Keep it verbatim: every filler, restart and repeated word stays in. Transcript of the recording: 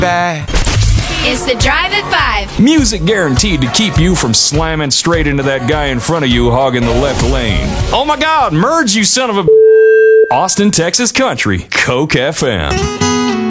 back. It's the Drive at Five. Music guaranteed to keep you from slamming straight into that guy in front of you hogging the left lane. Oh my God, merge, you son of a... Austin, Texas country, Coke F M.